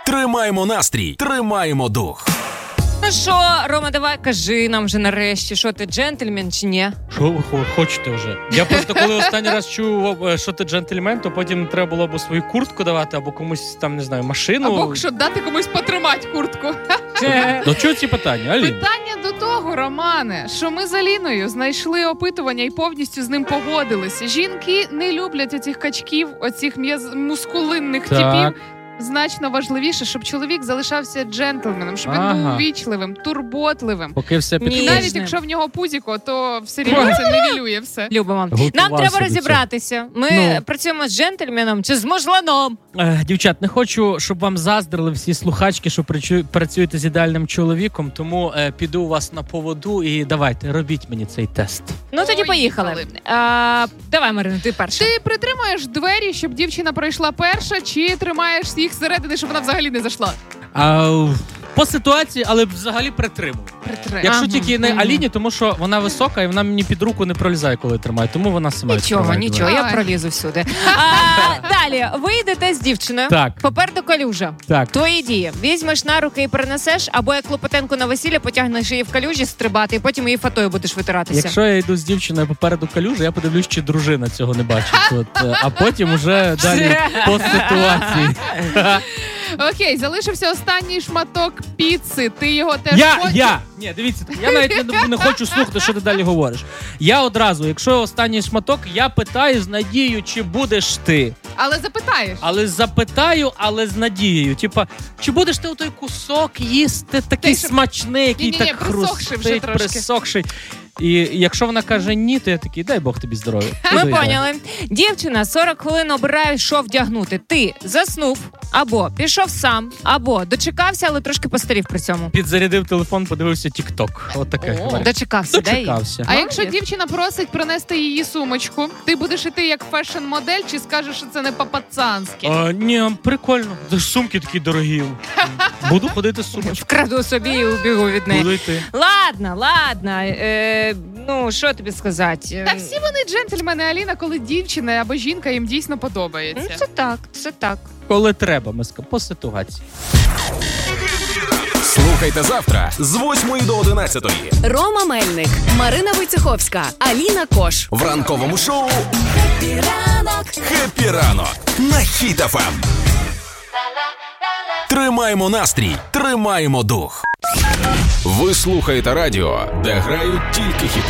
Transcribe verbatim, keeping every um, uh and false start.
Тримаємо настрій, тримаємо дух. Ну що, Рома, давай кажи нам вже нарешті, що ти джентльмен чи ні? Що ви хочете вже? Я просто коли останній раз чув, що ти джентльмен, то потім треба було або свою куртку давати, або комусь там, не знаю, машину. Або що дати комусь потримати куртку. До чого ці питання, Алін? Питання до того, Романе, що ми з Аліною знайшли опитування і повністю з ним погодилися. Жінки не люблять оцих качків, оцих м'яз... мускулинних Так. типів. Значно важливіше, щоб чоловік залишався джентльменом, щоб він Ага. був ввічливим, турботливим. Поки все І підходить. навіть якщо в нього пузіко, то все рівно це нівелює все. Любимо. Готувався Нам треба до цього. розібратися. Ми Ну. працюємо з джентльменом чи з мужланом? Е, Дівчат, не хочу, щоб вам заздрили всі слухачки, що працю- працюєте з ідеальним чоловіком, тому е, піду у вас на поводу і давайте, робіть мені цей тест. Ну тоді поїхали. Поїхали. А, давай, Марина, ти перша. Ти притримуєш двері, щоб дівчина пройшла перша, чи тримаєш їх зсередини, щоб вона взагалі не зайшла? А, по ситуації, але взагалі притримую. Притримуєш. Якщо Ага. тільки не Мгм. Аліні, тому що вона висока і вона мені під руку не пролізає, коли тримає, тому вона сама Нічого, відкриває нічого, двері. я пролізу всюди. А, далі, ви йдете з дівчиною. Так. Попереду калюжа. Так. Твої дії. Візьмеш на руки і перенесеш, або як Клопотенко на весілля потягнеш її в калюжі стрибати, і потім її фатою будеш витиратися. Якщо я йду з дівчиною попереду калюжі, я подивлюсь, чи дружина цього не бачить. От, е, а потім уже далі по ситуації. Окей, залишився останній шматок піци. Ти його теж Я, хочеш? я! Ні, дивіться, я навіть не, не хочу слухати, що ти далі говориш. Я одразу, якщо останній шматок, я питаю з надією, чи будеш ти. Але запитаєш. Але запитаю, але з надією. Типа, чи будеш ти той кусок їсти, такий Ти, щоб- смачний, який Ні-ні-ні, так присохший вже хрустить, трошки. присохший. І якщо вона каже ні, то я такий, дай Бог тобі здоров'я. Ми Іду, йду. поняли. Дівчина сорок хвилин обирає, що вдягнути. Ти заснув, або пішов сам, або дочекався, але трошки постарів при цьому. Підзарядив телефон, подивився тік-ток. От таке. О. Дочекався, да? її? Дочекався. А якщо Молодець. дівчина просить принести її сумочку, ти будеш іти як фешн-модель, чи скажеш, що це не по-пацанськи? А, ні, прикольно. Це ж сумки такі дорогі. Буду ходити з сумочкою. Вкраду собі і убігу від неї. Буду йти. Ладно, ладно. Е, ну, що тобі сказати? Та всі вони джентльмени, Аліна, коли дівчина або жінка їм дійсно Ну, подобається. це так, це так. Коли треба, ми ска- по ситуації. Слухайте завтра з восьмої до одинадцятої Рома Мельник, Марина Войцеховська, Аліна Кош. в ранковому шоу Ранок. «Хеппі ранок» на Хіт еф ем. Тримаємо настрій, тримаємо дух. Ви слухаєте радіо, де грають тільки хіти.